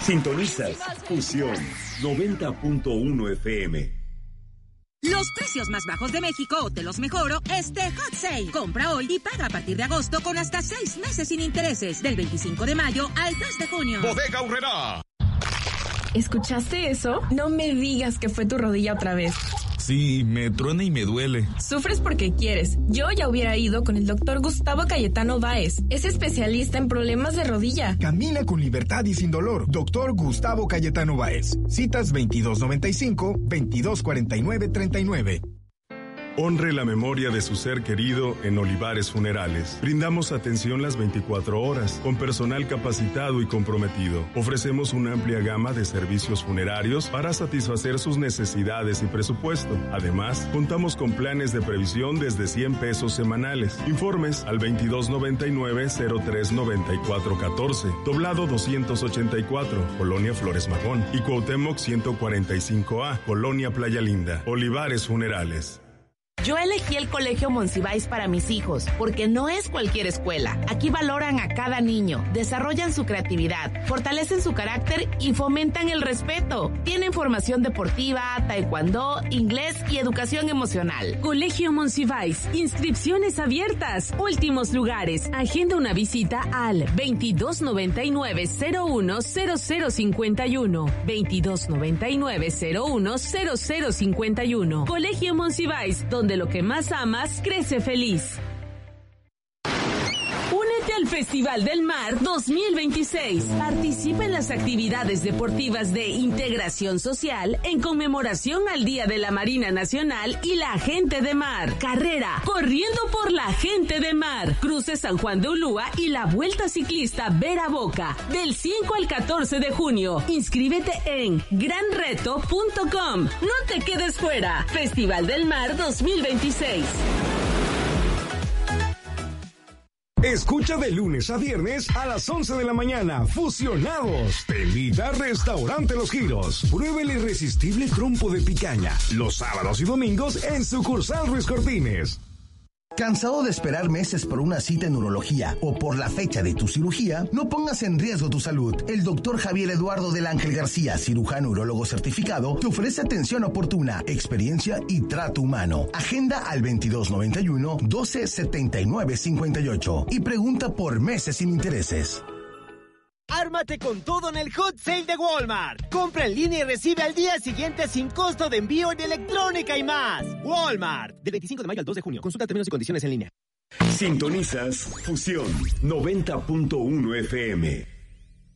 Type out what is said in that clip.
Sintonizas Fusión 90.1 FM. Los precios más bajos de México te los mejoro Hot Sale. Compra hoy y paga a partir de agosto con hasta 6 meses sin intereses. Del 25 de mayo al 3 de junio. Bodega Aurrerá. ¿Escuchaste eso? No me digas que fue tu rodilla otra vez. Sí, me truena y me duele. Sufres porque quieres. Yo ya hubiera ido con el doctor Gustavo Cayetano Báez. Es especialista en problemas de rodilla. Camina con libertad y sin dolor. Doctor Gustavo Cayetano Báez. Citas 2295-2249-39. Honre la memoria de su ser querido en Olivares Funerales. Brindamos atención las 24 horas, con personal capacitado y comprometido. Ofrecemos una amplia gama de servicios funerarios para satisfacer sus necesidades y presupuesto. Además, contamos con planes de previsión desde 100 pesos semanales. Informes al 2299-039414, Doblado 284, Colonia Flores Magón, y Cuauhtémoc 145A, Colonia Playa Linda. Olivares Funerales. Yo elegí el Colegio Monsiváis para mis hijos, porque no es cualquier escuela. Aquí valoran a cada niño, desarrollan su creatividad, fortalecen su carácter y fomentan el respeto. Tienen formación deportiva, taekwondo, inglés y educación emocional. Colegio Monsiváis, inscripciones abiertas, últimos lugares. Agenda una visita al 2299-010051, 2299-010051. Colegio Monsiváis, donde lo que más amas crece feliz. Únete al Festival del Mar 2026. Participa en las actividades deportivas de integración social en conmemoración al Día de la Marina Nacional y la Gente de Mar. Carrera Corriendo por la Gente de Mar. Cruce San Juan de Ulúa y la Vuelta Ciclista Vera Boca. Del 5 al 14 de junio. Inscríbete en granreto.com. No te quedes fuera. Festival del Mar 2026. Escucha de lunes a viernes a las 11 de la mañana. Fusionados. Te invita a Restaurante Los Giros. Prueba el irresistible trompo de picaña. Los sábados y domingos en sucursal Ruiz Cortines. ¿Cansado de esperar meses por una cita en urología o por la fecha de tu cirugía? No pongas en riesgo tu salud. El doctor Javier Eduardo del Ángel García, cirujano urólogo certificado, te ofrece atención oportuna, experiencia y trato humano. Agenda al 2291-127958 y pregunta por meses sin intereses. Ármate con todo en el Hot Sale de Walmart. Compra en línea y recibe al día siguiente sin costo de envío en electrónica y más. Walmart. Del 25 de mayo al 2 de junio. Consulta términos y condiciones en línea. Sintonizas Fusión 90.1 FM.